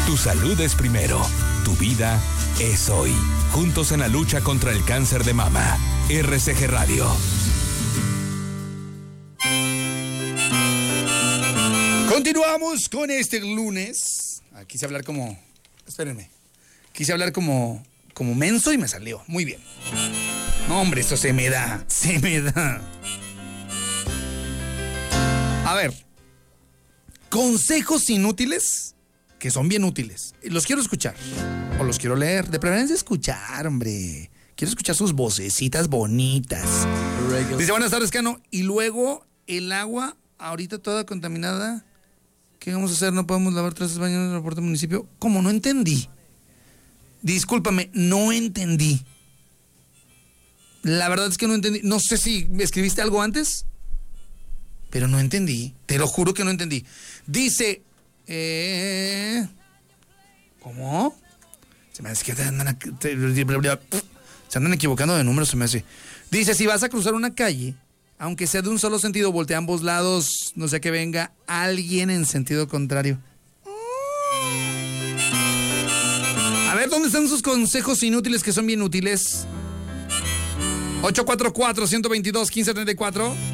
Tu salud es primero. Tu vida es hoy. Juntos en la lucha contra el cáncer de mama. RCG Radio. Continuamos con este lunes. Quise hablar como... Espérenme. Quise hablar como menso y me salió. Muy bien. No, hombre, esto se me da. A ver. Consejos inútiles que son bien útiles. Los quiero escuchar. O los quiero leer. De preferencia escuchar, hombre. Quiero escuchar sus vocecitas bonitas. Dice, buenas tardes, Cano. Y luego el agua, ahorita toda contaminada. ¿Qué vamos a hacer? ¿No podemos lavar trastes, baños en el aeropuerto del municipio? ¿Cómo? No entendí. Discúlpame, no entendí. La verdad es que no entendí. No sé si me escribiste algo antes, pero no entendí. Te lo juro que no entendí. Dice, ¿cómo? Se me hace que se andan equivocando de números, se me hace. Dice, si vas a cruzar una calle, aunque sea de un solo sentido, voltea a ambos lados, no sea que venga alguien en sentido contrario. A ver, ¿dónde están sus consejos inútiles que son bien útiles? 844-122-1534.